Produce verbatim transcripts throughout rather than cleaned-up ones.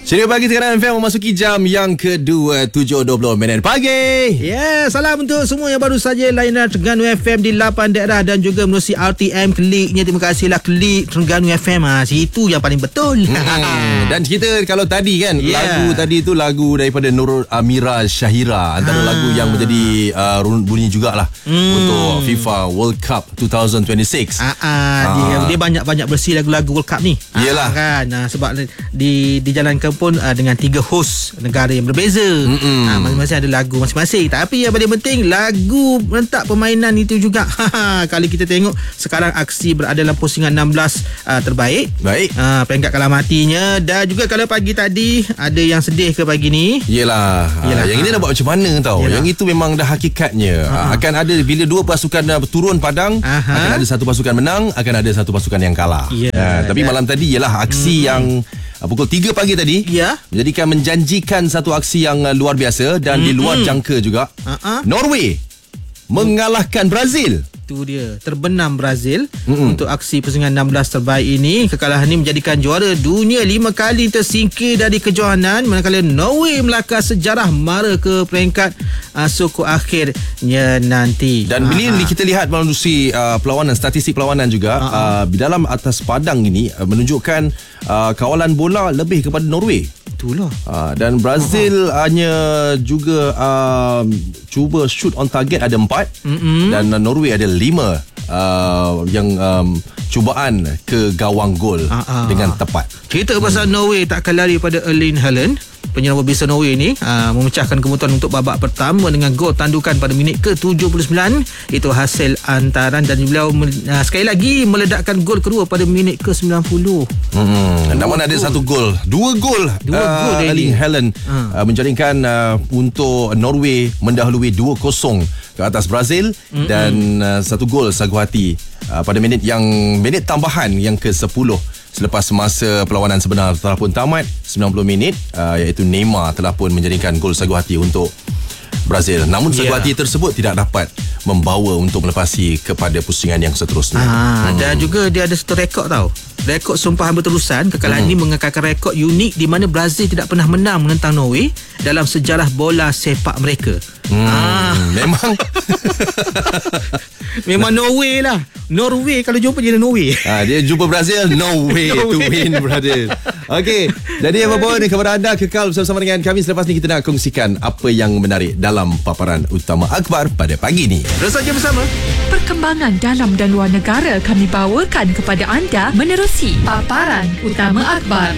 Ceria Pagi Terengganu F M memasuki jam yang kedua, tujuh dua puluh minit pagi. Ya, yeah, salam untuk semua yang baru saja layanan Terengganu F M di lapan daerah dan juga menerusi R T M kliknya. Terima kasihlah klik Terengganu F M. Ha, situ yang paling betul. Hmm, dan kita kalau tadi kan yeah. lagu tadi tu lagu daripada Nur Amira Syahira, antara ha. lagu yang menjadi uh, bunyi jugalah hmm. untuk FIFA World Cup dua ribu dua puluh enam. Ah, ah, dia, dia banyak-banyak bersih lagu-lagu World Cup ni. Iyalah ah, kan. Ah, sebab di dijalankan pun uh, dengan tiga host negara yang berbeza. Ha, masing-masing ada lagu masing-masing. Tapi yang paling penting lagu rentak permainan itu juga. Kalau kita tengok sekarang aksi berada dalam pusingan enam belas uh, terbaik. Baik. Uh, peringkat kalah matinya. Dan juga kalau pagi tadi ada yang sedih ke pagi ni. Yelah, Yelah. Yang ha. ini nak buat macam mana tau. Yelah. Yang itu memang dah hakikatnya. Ha. Akan ada bila dua pasukan turun padang, Aha. akan ada satu pasukan menang, akan ada satu pasukan yang kalah. Yeah. Ha, tapi malam tadi ialah aksi hmm. yang pukul tiga pagi tadi ya. menjadikan menjanjikan satu aksi yang luar biasa dan mm-hmm. di luar jangka juga. Uh-huh. Norway mengalahkan Brazil. Itu dia, terbenam Brazil mm-hmm. untuk aksi pusingan enam belas terbaik ini. Kekalahan ini menjadikan juara dunia lima kali tersingkir dari kejohanan, manakala Norway melakar sejarah mara ke peringkat uh, suku akhirnya nanti. Dan bila uh-huh. kita lihat melalui uh, perlawanan, statistik perlawanan juga uh-huh. uh, dalam atas padang ini uh, menunjukkan uh, kawalan bola lebih kepada Norway. Itulah. Uh, dan Brazil uh-huh. hanya juga uh, cuba shoot on target ada empat mm-hmm. dan uh, Norway ada lima uh, yang um, cubaan ke gawang gol uh-huh. dengan tepat. Cerita pasal hmm. Norway takkan lari pada Erling Haaland. Penyerang berbisa Norway ni uh, memecahkan kemutuan untuk babak pertama dengan gol tandukan pada minit ke tujuh puluh sembilan. Itu hasil antaran dan beliau uh, sekali lagi meledakkan gol kedua pada minit ke sembilan puluh. Hmm. Namun ada satu gol, dua gol. Dua uh, gol Erling Haaland uh. uh, menjaringkan uh, untuk Norway mendahului dua kosong ke atas Brazil mm-hmm. dan uh, satu gol sagu hati uh, pada minit yang minit tambahan yang ke sepuluh. Selepas masa perlawanan sebenar telah pun tamat sembilan puluh minit, uh, iaitu Neymar telah pun menjadikan gol sagu hati untuk Brazil. Namun sagu yeah. hati tersebut tidak dapat membawa untuk melepasi kepada pusingan yang seterusnya. Ah, hmm. Dan juga dia ada satu rekod tau. Rekod sumpahan berterusan. Kekalahan hmm. ini mengekalkan rekod unik di mana Brazil tidak pernah menang menentang Norway dalam sejarah bola sepak mereka. Hmm, ah. Memang Memang Norway lah. Norway kalau jumpa dia Norway. Ha, dia jumpa Brazil, no way to win Brazil. Okey, jadi apa pun kepada anda kekal bersama dengan kami. Selepas ni kita nak kongsikan apa yang menarik dalam paparan utama akhbar pada pagi ni. Terus saja bersama. Perkembangan dalam dan luar negara kami bawakan kepada anda menerusi paparan utama akhbar.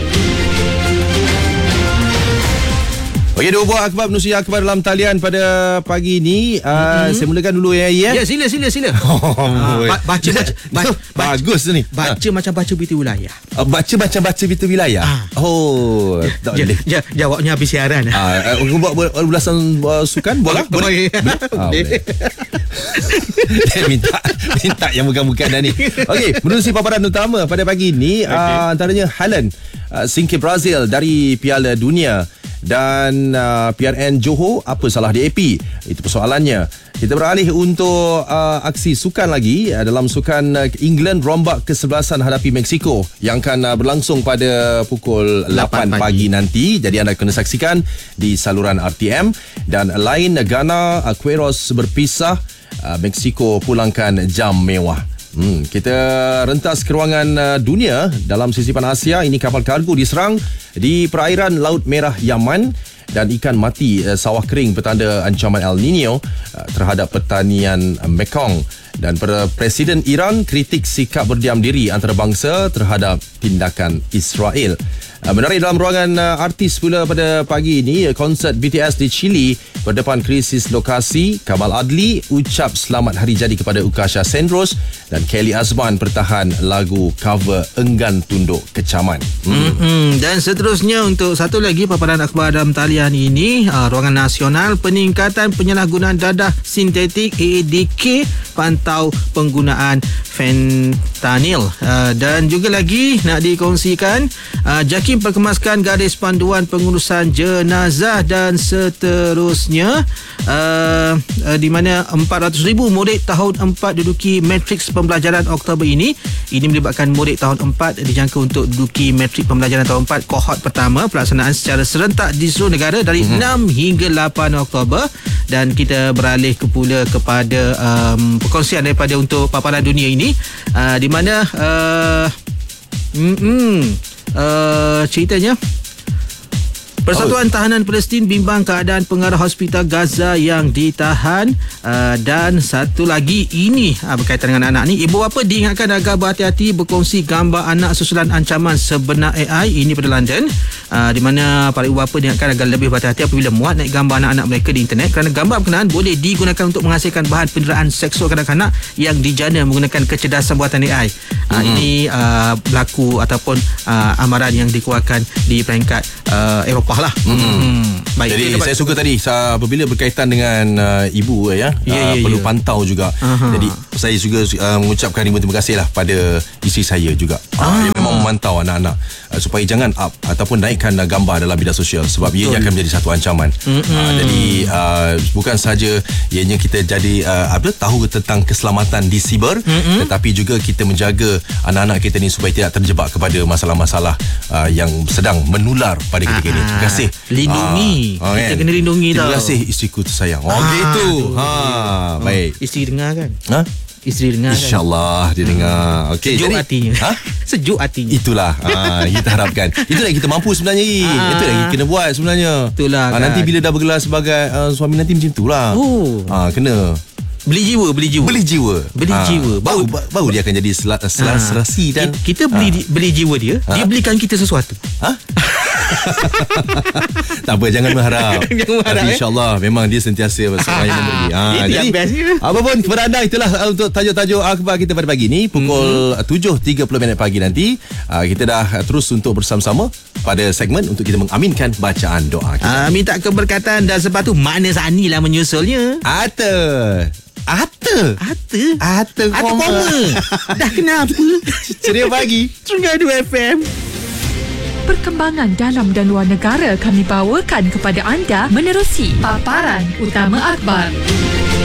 Okey, dua buah akhbar menerusi akhbar dalam talian pada pagi ni. Uh, mm-hmm. Saya mulakan dulu ya. Ya, ya sila sila sila. Oh, uh, baca baca, baca bagus ni. Baca ha. macam baca berita wilayah. Uh, baca macam baca berita wilayah. Ah. Oh, tak boleh. Ja, ja, jawabnya habis siaran. Ah, uh, buat ulasan uh, sukan bola? Boleh. Boleh. Dia minta minta yang bukan-bukan dah ni. Okey, menerusi paparan utama pada pagi ni, okay. uh, antaranya Haaland uh, singkir Brazil dari Piala Dunia. Dan uh, P R N Johor, apa salah di A P? Itu persoalannya. Kita beralih untuk uh, aksi sukan lagi uh, dalam sukan uh, England rombak kesebelasan hadapi Mexico yang akan uh, berlangsung pada pukul lapan pagi nanti. Jadi anda kena saksikan di saluran R T M. Dan lain Ghana, uh, Queiroz berpisah, uh, Mexico pulangkan jam mewah. Hmm, kita rentas ke ruangan uh, dunia dalam sisipan Asia. Ini kapal kargo diserang di perairan Laut Merah Yaman dan ikan mati uh, sawah kering petanda ancaman El Nino uh, terhadap pertanian uh, Mekong. Dan Presiden Iran kritik sikap berdiam diri antarabangsa terhadap tindakan Israel. Menarik dalam ruangan uh, artis pula pada pagi ini, konsert B T S di Chile berdepan krisis lokasi. Kamal Adli ucap selamat hari jadi kepada Ukasha Sendros dan Kelly Azman pertahan lagu cover Enggan Tunduk Kecaman. Hmm. Mm-hmm. Dan seterusnya untuk satu lagi paparan akhbar dalam talian ini, uh, ruangan nasional peningkatan penyalahgunaan dadah sintetik A A D K pantau penggunaan fentanyl. Uh, dan juga lagi nak dikongsikan, uh, Jackie Hakim perkemaskan garis panduan pengurusan jenazah dan seterusnya. Uh, uh, di mana empat ratus ribu murid tahun empat duduki matriks pembelajaran Oktober ini. Ini melibatkan murid tahun empat dijangka untuk duduki matrik pembelajaran tahun empat kohort pertama, pelaksanaan secara serentak di seluruh negara dari mm-hmm. enam hingga lapan Oktober. Dan kita beralih ke pula kepada um, perkongsian daripada untuk paparan dunia ini, uh, di mana uh, mm-mm, uh, ceritanya Persatuan Tahanan Palestin bimbang keadaan pengarah hospital Gaza yang ditahan. uh, Dan satu lagi ini uh, berkaitan dengan anak ni. Ibu bapa diingatkan agar berhati-hati berkongsi gambar anak susulan ancaman sebenar A I. Ini pada London, uh, di mana para ibu bapa diingatkan agar lebih berhati-hati apabila muat naik gambar anak-anak mereka di internet, kerana gambar berkenaan boleh digunakan untuk menghasilkan bahan penderaan seksual kanak-kanak yang dijana menggunakan kecerdasan buatan A I. uh, hmm. Ini uh, berlaku ataupun uh, amaran yang dikeluarkan di peringkat uh, Eropah lah. Hmm. Baik. Jadi saya suka tadi apabila berkaitan dengan uh, ibu ya, yeah, yeah, uh, perlu yeah. pantau juga. Aha. Jadi saya juga uh, mengucapkan ribuan terima kasih lah pada isteri saya juga, ah. uh, yang memang memantau anak-anak uh, supaya jangan up ataupun naikkan uh, gambar dalam media sosial, sebab ia akan menjadi satu ancaman. Uh, jadi uh, bukan sahaja ianya kita jadi uh, apa tahu tentang keselamatan di siber, Mm-mm. tetapi juga kita menjaga anak-anak kita ni supaya tidak terjebak kepada masalah-masalah uh, yang sedang menular pada ketika ini. Terima kasih. Lindungi. Ah, kita kan? kena lindungi tau. Terima kasih isteriku tersayang. Oh, ah, gitu. Ha, oh, baik. Isteri dengar kan? Ha? Isteri dengar kan? InsyaAllah dia dengar. Okey, sejuk jadi, hatinya. Ha? Sejuk hatinya. Itulah ha, kita harapkan. Itulah yang kita mampu sebenarnya. Ah. Itu yang kita kena buat sebenarnya. Itulah ha, kan. Nanti bila dah bergelar sebagai uh, suami nanti macam itulah. Oh. Ha, kena Beli jiwa, beli jiwa. Beli jiwa. Beli ha. jiwa. Baru, baru dia akan jadi sel- selasrasi ha. dan kita beli ha. beli jiwa dia, ha? Dia belikan kita sesuatu. Ha? Tak apa, jangan berharap. Jangan berharap. Tapi insya-Allah memang dia sentiasa seorang yang memberi. Ha, jadi apa pun kepada anda, itulah untuk tajuk-tajuk akhbar kita pada pagi ni pukul mm-hmm. tujuh tiga puluh minit pagi nanti. Uh, kita dah terus untuk bersama-sama pada segmen untuk kita mengaminkan bacaan doa kita. Uh, minta keberkatan dan sepatu mana Sani lah menyusulnya. Ata. Ata. Ata. Ata koma. Dah kenapa? Ceria pagi. Terengganu F M. Perkembangan dalam dan luar negara kami bawakan kepada anda menerusi paparan utama akhbar.